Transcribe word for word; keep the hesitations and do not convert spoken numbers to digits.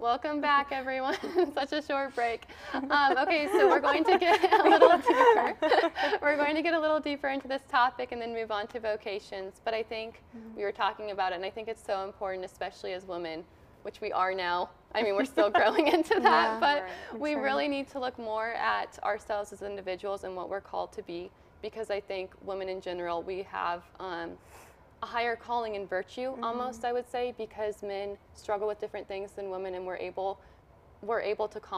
Welcome back, everyone. Such a short break. Um, okay, so we're going to get a little deeper. We're going to get a little deeper into this topic and then move on to vocations. But I think mm-hmm. we were talking about it, and I think it's so important, especially as women, which we are now. I mean, we're still growing into that, yeah, but right. we really need to look more at ourselves as individuals and what we're called to be, because I think women in general, we have um, a higher calling and virtue, mm-hmm. almost, I would say, because men struggle with different things than women, and we're able, we're able to